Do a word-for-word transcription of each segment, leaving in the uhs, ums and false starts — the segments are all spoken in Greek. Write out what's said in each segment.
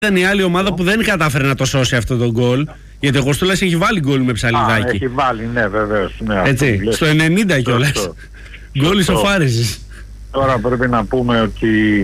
ήταν η άλλη ομάδα που δεν κατάφερε να το σώσει αυτό το γκολ. Γιατί ο Κοστούλας έχει βάλει γκολ με ψαλιδάκι. Α, έχει βάλει, ναι, βεβαίως. Ναι, έτσι, στο ενενήντα κιόλας. Γκολ ισοφάρισης. Τώρα πρέπει να πούμε ότι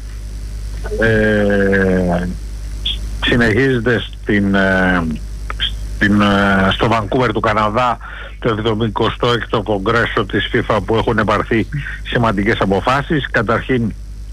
ε, συνεχίζεται στην, ε, στην, ε, στο Βανκούβερ του Καναδά το εβδομηκοστό έκτο κογκρέσο της FIFA, που έχουν επαρθεί σημαντικές αποφάσεις. Καταρχήν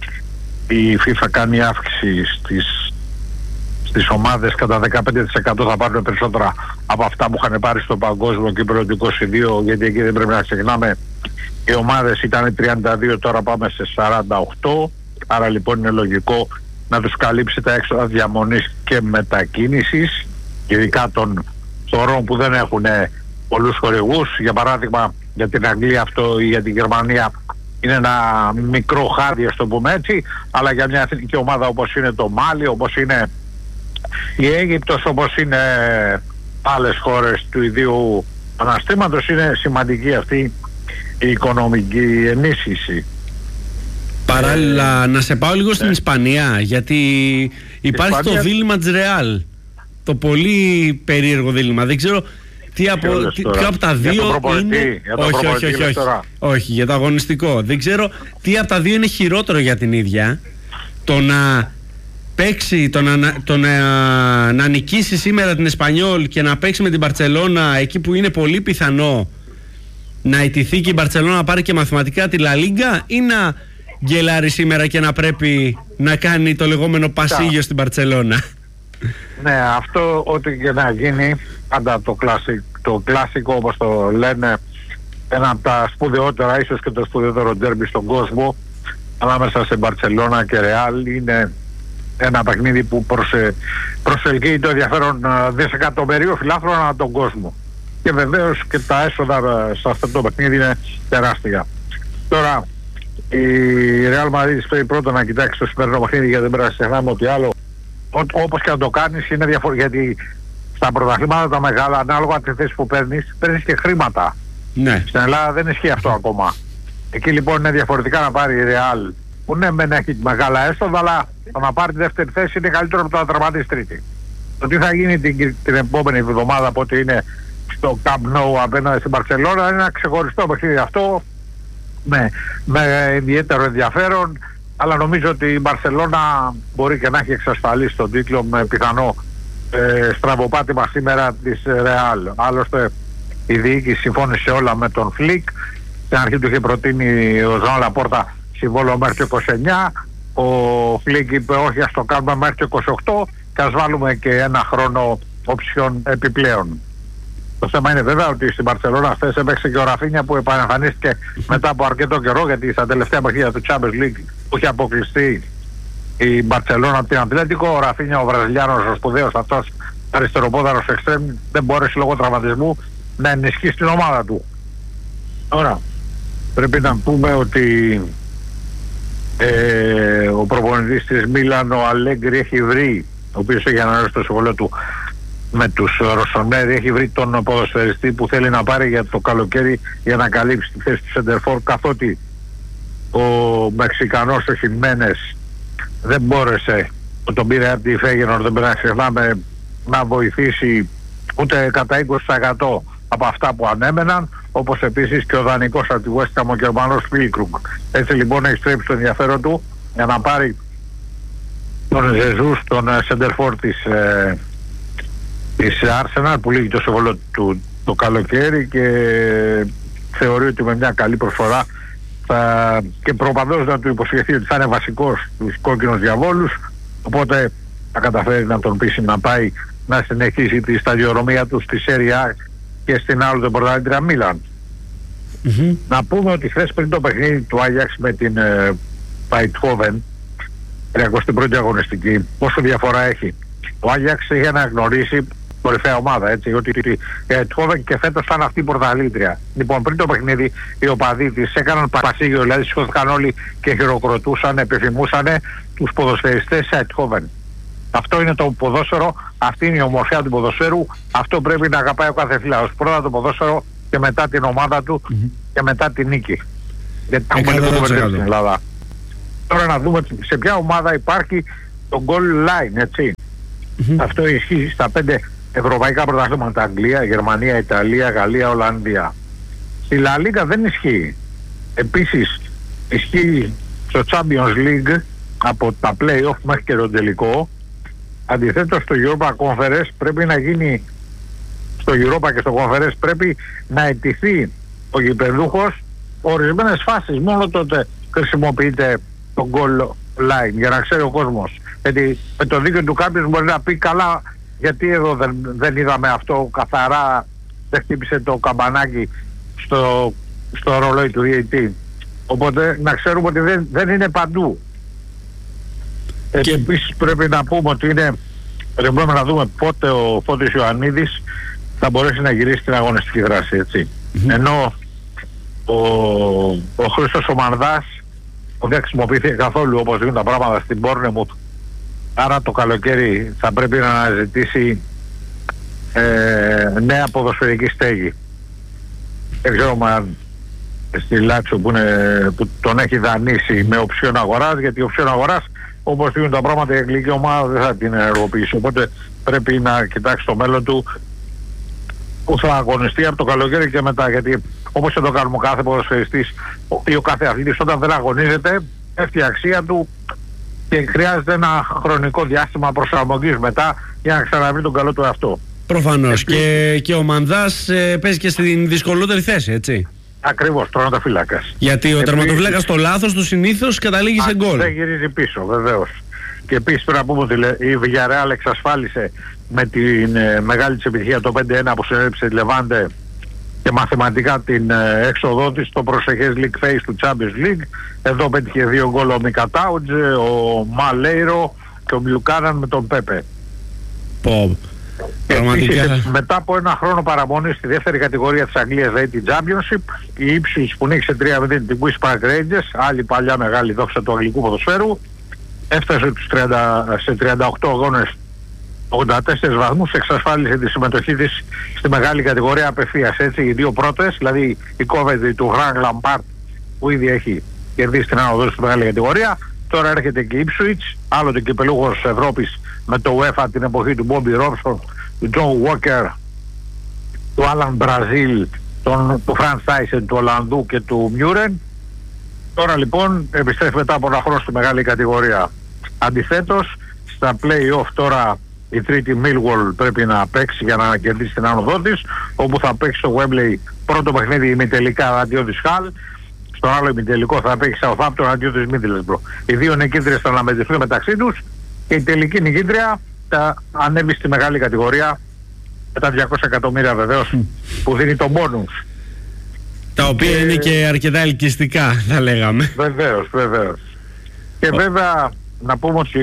η FIFA κάνει αύξηση στις, στις ομάδες κατά δεκαπέντε τοις εκατό, θα πάρουν περισσότερα από αυτά που είχαν πάρει στο παγκόσμιο κύπελλο του είκοσι δύο, γιατί εκεί δεν πρέπει να ξεχνάμε, οι ομάδες ήταν τριάντα δύο, τώρα πάμε σε σαράντα οκτώ, άρα λοιπόν είναι λογικό να τους καλύψει τα έξοδα διαμονής και μετακίνησης, ειδικά των χωρών που δεν έχουν πολλούς χορηγούς. Για παράδειγμα, για την Αγγλία αυτό ή για την Γερμανία είναι ένα μικρό χάδι, ας το πούμε έτσι, αλλά για μια εθνική ομάδα όπως είναι το Μάλι, όπως είναι η Αίγυπτος, όπως είναι άλλες χώρες του ιδίου αναστήματος, είναι σημαντική αυτή η οικονομική ενίσχυση. Παράλληλα, ε, να σε πάω λίγο ναι. στην Ισπανία, γιατί υπάρχει Ισπανία... το δίλημμα της Ρεάλ, το πολύ περίεργο δίλημμα. Δεν ξέρω τι από, τι, ποιο από τα δύο είναι. Όχι, όχι, όχι, όχι, όχι, για το αγωνιστικό. Δεν ξέρω τι από τα δύο είναι χειρότερο για την ίδια. Το να παίξει, το να, το να, να νικήσει σήμερα την Εσπανιόλ και να παίξει με την Μπαρτσελώνα εκεί που είναι πολύ πιθανό να ιτηθεί και η Μπαρτσελώνα να πάρει και μαθηματικά τη Λα Λίγκα, ή να γκελάρει σήμερα και να πρέπει να κάνει το λεγόμενο πασίγιο στην Μπαρτσελώνα. Ναι, αυτό ό,τι και να γίνει, πάντα το κλασικό, το κλασικό όπως το λένε, ένα από τα σπουδαιότερα, ίσως και το σπουδαιότερο ντέρμπι στον κόσμο, ανάμεσα σε Μπαρτσελώνα και Ρεάλ, είναι ένα παιχνίδι που προσε, προσελκύει το ενδιαφέρον δισεκατομμυρίων φιλάθλων ανά τον κόσμο. Και βεβαίως και τα έσοδα σε αυτό το παιχνίδι είναι τεράστια. Τώρα, η Real Madrid πρέπει πρώτα να κοιτάξει το σημερινό παιχνίδι, γιατί δεν πρέπει να ξεχνάμε ότι άλλο, όπως και να το κάνεις, είναι διαφορετικό. Γιατί στα πρωταθλήματα τα μεγάλα, ανάλογα τη θέση που παίρνεις, παίρνεις και χρήματα. Ναι. Στην Ελλάδα δεν ισχύει αυτό ακόμα. Εκεί λοιπόν είναι διαφορετικά να πάρει η Real, που ναι, μεν έχει μεγάλα έσοδα, αλλά το να πάρει τη δεύτερη θέση είναι καλύτερο από το να τερματίσει τρίτη. Το τι θα γίνει την, την επόμενη εβδομάδα από ότι είναι στο Camp Nou απέναντι στην Μπαρσελόνα είναι ένα ξεχωριστό παιχνίδι αυτό, με, με ιδιαίτερο ενδιαφέρον, αλλά νομίζω ότι η Μπαρσελόνα μπορεί και να έχει εξασφαλίσει τον τίτλο με πιθανό ε, στραβοπάτημα σήμερα της Ρεάλ. Άλλωστε η διοίκηση συμφώνησε όλα με τον Φλικ. Στην αρχή του είχε προτείνει ο Ζωάν Λαπόρτα συμβόλαιο μέχρι το είκοσι εννιά, ο Φλικ είπε όχι, ας το κάνουμε μέχρι το είκοσι οκτώ και ας βάλουμε και ένα χρόνο οψιών επιπλέον. Το θέμα είναι βέβαια ότι στην Μπαρσελόνα χθες έπαιξε και ο Ραφίνια, που επανεμφανίστηκε μετά από αρκετό καιρό, γιατί στα τελευταία παιχνίδια του Champions League που είχε αποκλειστεί η Μπαρσελόνα από την Ατλέτικο, ο Ραφίνια, ο Βραζιλιάνος, ο σπουδαίος αυτός αριστεροπόδαρος εξτρέμ, δεν μπόρεσε λόγω τραυματισμού να ενισχύσει την ομάδα του. Τώρα πρέπει να πούμε ότι ε, ο προπονητής της Μίλαν, ο Αλέγκρι, έχει βρει, ο οποίος έχει ανανεώσει το συμβόλαιο του με τους Ροσονέρι, έχει βρει τον ποδοσφαιριστή που θέλει να πάρει για το καλοκαίρι για να καλύψει τη θέση του Σεντερφόρ, καθότι ο Μεξικανός ο Χιμένες δεν μπόρεσε, τον πήρε από τη Φέγενορ, δεν πρέπει να ξεχνάμε, να βοηθήσει ούτε κατά είκοσι τοις εκατό από αυτά που ανέμεναν, όπως επίσης και ο δανεικός από τη West Ham, ο Γερμανός Φίλκρουγκ. Έτσι λοιπόν έχει στρέψει το ενδιαφέρον του για να πάρει τον Ζεζούς, τον Σεντερφόρ της ε, της Arsenal, που λύγει το συμβόλαιο του το καλοκαίρι, και θεωρεί ότι με μια καλή προσφορά θα, και προπαντός να του υποσχεθεί ότι θα είναι βασικός στους κόκκινους διαβόλους, οπότε θα καταφέρει να τον πείσει να πάει να συνεχίσει τη σταδιοδρομία του στη Serie A και στην άλλο τον πρωταθλήτρια Μίλαν. Mm-hmm. Να πούμε ότι χθες πριν το παιχνίδι του Άγιαξ με την ε, Παϊτχόβεν, τριακοστή πρώτη αγωνιστική, πόσο διαφορά έχει. Ο Άγιαξ είχε αναγνωρίσει κορυφαία ομάδα, έτσι, ότι η Ειτχόβεν και φέτος ήταν αυτή η πρωταθλήτρια. Λοιπόν, πριν το παιχνίδι οι οπαδοί της έκαναν πασίγιο, δηλαδή σηκώθηκαν όλοι και χειροκροτούσαν, επιθυμούσαν τους ποδοσφαιριστές της Ειτχόβεν. Αυτό είναι το ποδόσφαιρο, αυτή είναι η ομορφιά του ποδοσφαίρου, αυτό πρέπει να αγαπάει ο κάθε φίλος. Πρώτα το ποδόσφαιρο και μετά την ομάδα του mm-hmm. και μετά την νίκη. Γιατί έχουμε λίγο κουβεντές στην Ελλάδα. Τώρα να δούμε σε ποια ομάδα υπάρχει το goal line, έτσι. Mm-hmm. Αυτό ισχύει στα πέντε ευρωπαϊκά πρωταθλήματα, Αγγλία, Γερμανία, Ιταλία, Γαλλία, Ολλανδία. Στη La Liga δεν ισχύει. Επίσης ισχύει στο Champions League από τα play-off μέχρι και το τελικό. Αντιθέτως στο Europa Conference πρέπει να γίνει, στο Europa και στο Conference πρέπει να αιτηθεί ο γηπεδούχος. Ορισμένες φάσεις μόνο τότε χρησιμοποιείται το goal line για να ξέρει ο κόσμος. Γιατί με το δίκαιο του κάποιος μπορεί να πει καλά, γιατί εδώ δεν, δεν είδαμε αυτό καθαρά, δεν χτύπησε το καμπανάκι στο, στο ρολόι του διαιτητή. Οπότε να ξέρουμε ότι δεν, δεν είναι παντού. Και επίσης πρέπει να πούμε ότι είναι, πρέπει να δούμε πότε ο Φώτης Ιωαννίδης θα μπορέσει να γυρίσει την αγωνιστική δράση, έτσι. Mm-hmm. Ενώ ο, ο Χρήστος ο Μανδάς δεν χρησιμοποιήθηκε καθόλου όπως δίνουν τα πράγματα στην Bournemouth, άρα το καλοκαίρι θα πρέπει να αναζητήσει ε, νέα ποδοσφαιρική στέγη. Δεν ξέρω αν στη Λάτσιο που, που τον έχει δανείσει με οψιόν αγοράς, γιατί η οψιόν αγοράς όπως δίνουν τα πράγματα η αγγλική ομάδα δεν θα την ενεργοποιήσει, οπότε πρέπει να κοιτάξει το μέλλον του που θα αγωνιστεί από το καλοκαίρι και μετά, γιατί όπως και το κάνουμε κάθε ποδοσφαιριστής ή ο κάθε αθλητής, όταν δεν αγωνίζεται πέφτει η αξία του και χρειάζεται ένα χρονικό διάστημα προσαρμογής μετά για να ξαναβρει τον καλό του εαυτό. Προφανώς. Και, και ο Μανδάς ε, παίζει και στην δυσκολότερη θέση, έτσι. Ακριβώς, τερματοφύλακας. Γιατί ο τερματοφύλακας στο λάθος του συνήθως καταλήγει σε γκολ. Δεν γυρίζει πίσω, βεβαίως. Και επίσης πρέπει να πούμε ότι η Villarreal εξασφάλισε με τη ε, μεγάλη της επιτυχία το πέντε ένα που συνέβησε τη Λεβάντε και μαθηματικά την ε, έξοδό της στο προσεχές League Phase του Champions League. Εδώ πέτυχε δύο γκολ ο Μικατάουτζε, ο Μαλέιρο και ο Μπλουκάναν με τον Πέπε. Πω. Επίσης, μετά από ένα χρόνο παραμονή στη δεύτερη κατηγορία της Αγγλίας, δηλαδή την Championship, η Ipswich που νίκησε τρία μηδέν την Queen's Park Rangers, άλλη παλιά μεγάλη δόξα του αγγλικού ποδοσφαίρου, έφτασε τους τριάντα, σε τριάντα οκτώ αγώνες ογδόντα τέσσερις βαθμούς, εξασφάλισε τη συμμετοχή της στη μεγάλη κατηγορία απευθείας. Έτσι, οι δύο πρώτες, δηλαδή η Coventry του Frank Lampard που ήδη έχει κερδίσει την άνοδο στη μεγάλη κατηγορία, τώρα έρχεται και η Ipswich, άλλοτε κυπελούχος Ευρώπης με το UEFA την εποχή του Bobby Robson, του John Walker, του Alan Brazil, τον, του Franz Tyson, του Ολλανδού και του Muren. Τώρα λοιπόν επιστρέφει μετά από ένα χρόνο στη μεγάλη κατηγορία. Αντιθέτως, στα play-off τώρα η τρίτη Millwall πρέπει να παίξει για να κερδίσει την άνοδό της, όπου θα παίξει στο Wembley πρώτο παιχνίδι ημιτελικά αντίον της Hull, στο άλλο ημιτελικό θα παίξει Southampton αντίον της Middlesbrough. Οι δύο νικήτριες θα αναμετρηθούν μεταξύ τους και η τελική νικήτρια θα ανέβει στη μεγάλη κατηγορία με τα διακόσια εκατομμύρια βεβαίως που δίνει το bonus. Τα οποία και... είναι και αρκετά ελκυστικά, θα λέγαμε. Βεβαίως, βεβαίως. Και βέβαια να πούμε ότι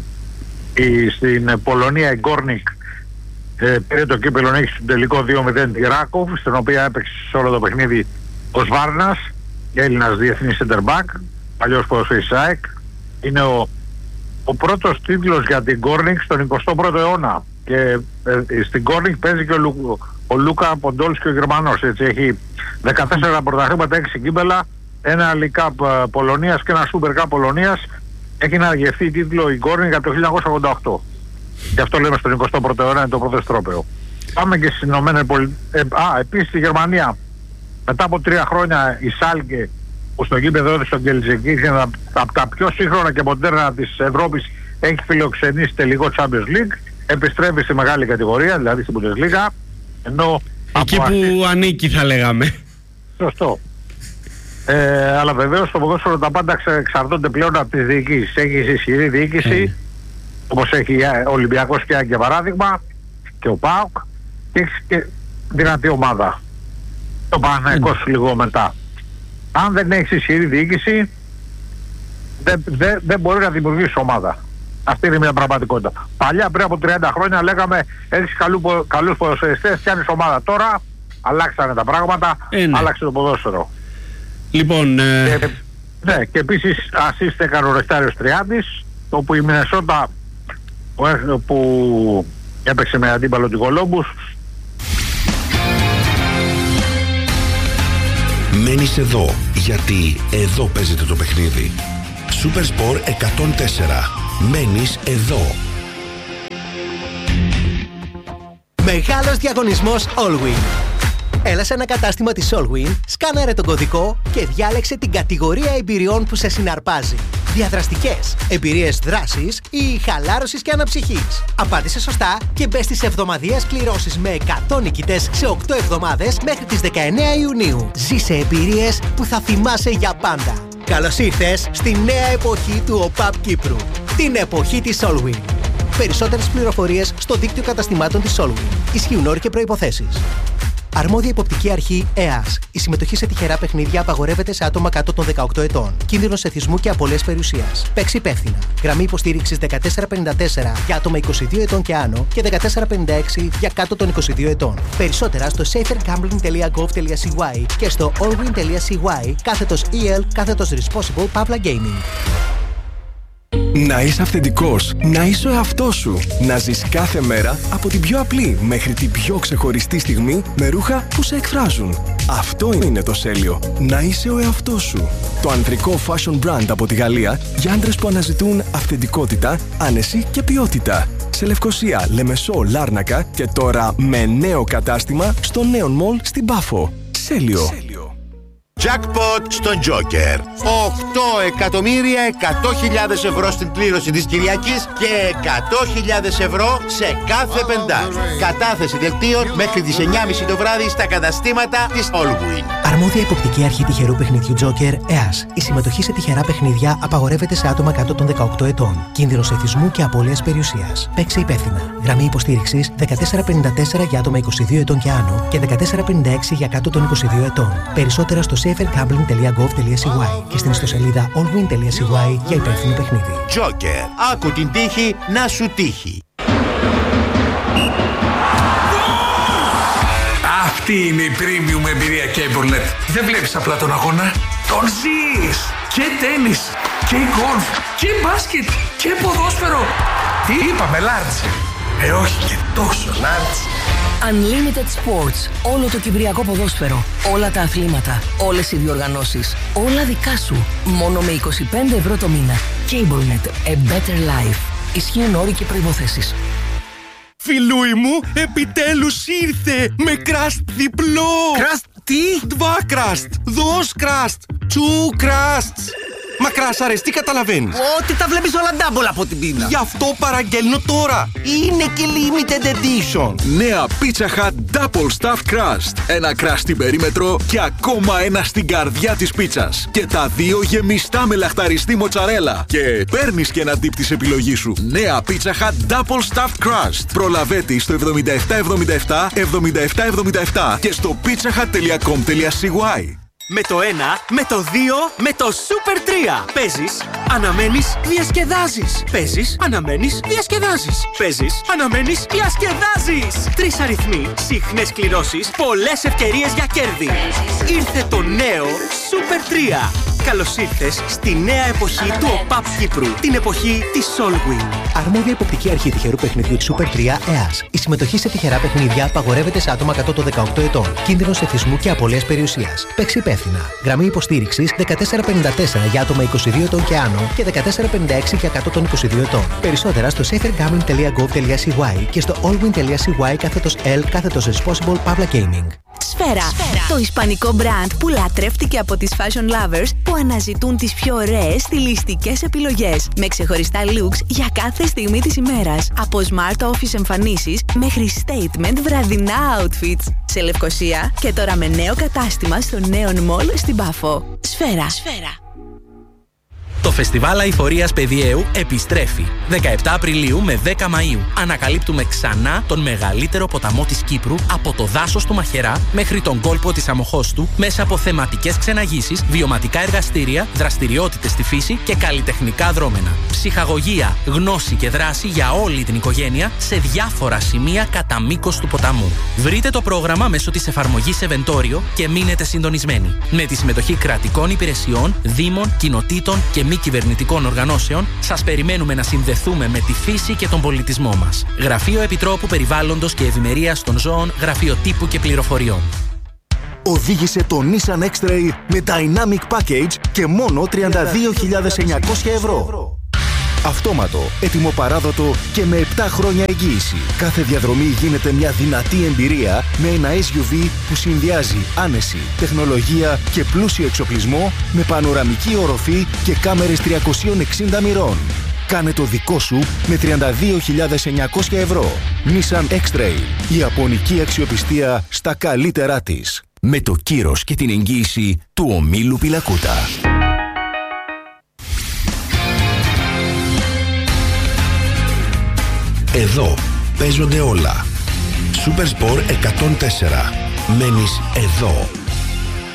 η, στην Πολωνία η Γκόρνικ ε, πήρε το κύπελλο νίκη στον τελικό δύο μηδέν τη Ράκοβ, στην οποία έπαιξε σε όλο το παιχνίδι ο Σβάρνας, Έλληνας διεθνής center back, παλιός ποδοσφαιριστής ΑΕΚ. Είναι ο, ο πρώτος τίτλος για την Γκόρνικ στον εικοστό πρώτο αιώνα. Και ε, στην Γκόρνικ παίζει και ο, Λου, ο Λούκα Ποντόλσκι ο Γερμανός. Έτσι, έχει δεκατέσσερα πρωταθλήματα, έξι κύπελλα, ένα League Cup Πολωνίας και ένα Super Cup Πολωνίας. Έχει αναγευθεί τίτλο η Γκόρνικ από το χίλια εννιακόσια ογδόντα οκτώ. Γι' αυτό λέμε στον εικοστό πρώτο αιώνα είναι το πρώτο στρόπαιο. Πάμε και στις Ηνωμένες Πολιτείες. Ε, α, επίσης στη Γερμανία. Μετά από τρία χρόνια η Σάλκε, που στο γήπεδο της στον Gelsenkirchen, ένα από τα πιο σύγχρονα και μοντέρνα της Ευρώπης, έχει φιλοξενήσει τελικό Champions League, επιστρέφει στη μεγάλη κατηγορία, δηλαδή στην Bundesliga, ενώ εκεί που αυτή... ανήκει θα λέγαμε. Σωστό. Ε, αλλά βεβαίως στο ποδόσφαιρο τα πάντα εξαρτώνται πλέον από τις διοικήσεις. Έχει ισχυρή διοίκηση, mm. όπως έχει ο Ολυμπιακός και για παράδειγμα, και ο ΠΑΟΚ, και έχει και δυνατή ομάδα. Το Παναθηναϊκός mm. λίγο μετά. Αν δεν έχεις ισχυρή διοίκηση, δεν, δεν, δεν μπορεί να δημιουργήσει ομάδα. Αυτή είναι μια πραγματικότητα. Παλιά πριν από τριάντα χρόνια λέγαμε έχεις καλού, καλούς ποδοσφαιριστές, πιάνεις ομάδα. Τώρα αλλάξανε τα πράγματα, ε, ναι. άλλαξε το ποδόσφαιρο. Λοιπόν, ε... και, ναι, και επίσης assist έκανε ο Ρεστάριος Τριάντης, όπου η Μινεσότα που έπαιξε με αντίπαλο την Κολόμπους. Μένεις εδώ, γιατί εδώ παίζεται το παιχνίδι. Supersport εκατόν τέσσερα. μένεις εδώ. Μεγάλος διαγωνισμός Allwyn. Έλα σε ένα κατάστημα της Allwyn, σκάναρε τον κωδικό και διάλεξε την κατηγορία εμπειριών που σε συναρπάζει. Διαδραστικές, εμπειρίες δράσης ή χαλάρωσης και αναψυχής. Απάντησε σωστά και μπες στις εβδομαδιαίες κληρώσεις με εκατό νικητές σε οκτώ εβδομάδες μέχρι τις δεκαεννέα Ιουνίου. Ζήσε εμπειρίες που θα θυμάσαι για πάντα. Καλώς ήρθες στη νέα εποχή του ΟΠΑΠ Κύπρου. Την εποχή της Allwyn. Περισσότερες πληροφορίες στο δίκτυο καταστημάτων της Allwyn. Ισχύουν όροι και προϋποθέσεις. Αρμόδια υποπτική αρχή ΕΑΣ. Η συμμετοχή σε τυχερά παιχνίδια απαγορεύεται σε άτομα κάτω των δεκαοκτώ ετών. Κίνδυνος εθισμού και απώλειας περιουσίας. Παίξει υπεύθυνα. Γραμμή υποστήριξης δεκατέσσερα πενήντα τέσσερα για άτομα είκοσι δύο ετών και άνω και δεκατέσσερα πενήντα έξι για κάτω των είκοσι δύο ετών. Περισσότερα στο safer gambling τελεία gov τελεία c y και στο allwyn τελεία c y κάθετος el κάθετος responsible Pavla Gaming. Να είσαι αυθεντικός, να είσαι ο εαυτός σου. Να ζεις κάθε μέρα από την πιο απλή μέχρι την πιο ξεχωριστή στιγμή με ρούχα που σε εκφράζουν. Αυτό είναι το Σέλιο. Να είσαι ο εαυτός σου. Το ανδρικό fashion brand από τη Γαλλία για άντρες που αναζητούν αυθεντικότητα, άνεση και ποιότητα. Σε Λευκοσία, Λεμεσό, Λάρνακα και τώρα με νέο κατάστημα στο Neon Mall στην Πάφο. Σέλιο. Jackpot στον Joker. οκτώ εκατομμύρια εκατό χιλιάδες ευρώ στην κλήρωση της Κυριακής και εκατό χιλιάδες ευρώ σε κάθε πεντάρι. Κατάθεση δελτίων μέχρι τις εννιά και μισή το βράδυ στα καταστήματα της Allwyn. Αρμόδια υποπτική αρχή τυχερού παιχνιδιού Joker ΕΑΣ. Η συμμετοχή σε τυχερά παιχνίδια απαγορεύεται σε άτομα κάτω των δεκαοκτώ ετών. Κίνδυνος εθισμού και απώλειας περιουσίας. Παίξε υπεύθυνα. Γραμμή υποστήριξης δεκατέσσερα πενήντα τέσσερα για άτομα είκοσι δύο ετών και άνω και δεκατέσσερα πενήντα έξι για κάτω των είκοσι δύο ετών. Περισσότερα στο safer gambling τελεία gov τελεία c y και στην ιστοσελίδα allwyn τελεία c y για υπεύθυνο παιχνίδι. Joker. Άκου την τύχη να σου τύχει. Αυτή είναι η premium εμπειρία CableNet. Δεν βλέπεις απλά τον αγώνα, τον ζεις. Και τένις, και γκολφ, και μπάσκετ, και ποδόσφαιρο. Τι είπαμε, large? Ε, όχι και τόσο large. Unlimited Sports. Όλο το κυπριακό ποδόσφαιρο. Όλα τα αθλήματα. Όλες οι διοργανώσεις. Όλα δικά σου. Μόνο με είκοσι πέντε ευρώ το μήνα. CableNet. A better life. Ισχύουν όροι και προϋποθέσεις. Φιλούι μου, επιτέλους ήρθε με κραστ διπλό. Κραστ τι? Δβα κραστ, δος κραστ, τσου κραστ. Μα κράσαρες, τι καταλαβαίνεις? Ότι τα βλέπεις όλα double από την πίνα. Γι' αυτό παραγγέλνω τώρα. Είναι και limited edition. Νέα Pizza Hut Double Stuffed Crust. Ένα crust στην περίμετρο και ακόμα ένα στην καρδιά της πίτσας. Και τα δύο γεμιστά με λαχταριστή μοτσαρέλα. Και παίρνεις και ένα dip της επιλογής σου. Νέα Pizza Hut Double Stuffed Crust. Προλαβέτη στο εβδομήντα επτά εβδομήντα επτά εβδομήντα επτά εβδομήντα επτά και στο pizzahut τελεία com τελεία c y. Με το ένα, με το δύο, με το Super τρία. Παίζεις, αναμένεις, διασκεδάζεις. Παίζεις, αναμένεις, διασκεδάζεις. Παίζεις, αναμένεις, διασκεδάζεις. Τρεις αριθμοί, συχνές κληρώσεις, πολλές ευκαιρίες για κέρδη. Ήρθε το νέο Super τρία. Καλώς ήρθες στη νέα εποχή του ΟΠΑΠ Κύπρου. Την εποχή της Allwyn. Αρμόδια υποπτική αρχή τυχερού παιχνιδιού Super τρία ΕΑΣ. Η συμμετοχή σε τυχερά παιχνίδια απαγορεύεται σε άτομα κάτω των δεκαοκτώ ετών. Κίνδυνος εθισμού και απώλειας περιουσίας. Παίξει υπεύθυνα. Γραμμή υποστήριξης δεκατέσσερα πενήντα τέσσερα για άτομα είκοσι δύο ετών και άνω και δεκατέσσερα πενήντα έξι για κάτω των είκοσι δύο ετών. Περισσότερα στο safer gambling τελεία gov τελεία c y και στο allwyn τελεία c y κάθετος el κάθετος responsible Pavla Gaming. Σφαίρα. Σφαίρα. Το ισπανικό μπραντ που λατρεύτηκε από τις fashion lovers που αναζητούν τις πιο ωραίες στιλιστικές επιλογές με ξεχωριστά looks για κάθε στιγμή της ημέρας. Από smart office εμφανίσεις μέχρι statement βραδινά outfits. Σε Λευκοσία και τώρα με νέο κατάστημα στο Neon Mall στην Πάφο. Σφαίρα. Σφαίρα. Το Φεστιβάλ Αειφορίας Παιδιαίου επιστρέφει. δεκαεπτά Απριλίου με δέκα Μαΐου. Ανακαλύπτουμε ξανά τον μεγαλύτερο ποταμό της Κύπρου από το δάσος του Μαχαιρά μέχρι τον κόλπο της Αμοχώστου μέσα από θεματικές ξεναγήσεις, βιωματικά εργαστήρια, δραστηριότητες στη φύση και καλλιτεχνικά δρόμενα. Ψυχαγωγία, γνώση και δράση για όλη την οικογένεια σε διάφορα σημεία κατά μήκος του ποταμού. Βρείτε το πρόγραμμα μέσω της εφαρμογής Eventorio και μείνετε συντονισμένοι. Με τη συμμετοχή κρατικών υπηρεσιών, δήμων, κοινοτήτων και μη κυβερνητικών οργανώσεων, σας περιμένουμε να συνδεθούμε με τη φύση και τον πολιτισμό μας. Γραφείο Επιτρόπου Περιβάλλοντος και Ευημερίας των Ζώων, Γραφείο Τύπου και Πληροφοριών. Οδήγησε το Nissan X-Trail με Dynamic Package και μόνο τριάντα δύο χιλιάδες εννιακόσια ευρώ. Αυτόματο, έτοιμο παράδοτο και με επτά χρόνια εγγύηση. Κάθε διαδρομή γίνεται μια δυνατή εμπειρία με ένα ες γιου βι που συνδυάζει άνεση, τεχνολογία και πλούσιο εξοπλισμό με πανοραμική οροφή και κάμερες τριακόσια εξήντα μοιρών. Κάνε το δικό σου με τριάντα δύο χιλιάδες εννιακόσια ευρώ. Nissan X-Trail. Η ιαπωνική αξιοπιστία στα καλύτερά της. Με το κύρος και την εγγύηση του ομίλου Πιλακούτα. Εδώ παίζονται όλα. Supersport εκατόν τέσσερα. Μένεις εδώ.